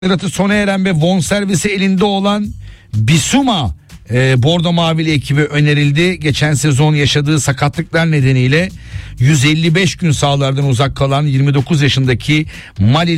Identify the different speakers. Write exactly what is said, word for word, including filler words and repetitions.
Speaker 1: Tazminatı sona eren ve bonservisi elinde olan Bissouma e, Bordo Mavili ekibi önerildi. Geçen sezon yaşadığı sakatlıklar nedeniyle yüz elli beş gün sahalardan uzak kalan yirmi dokuz yaşındaki Malili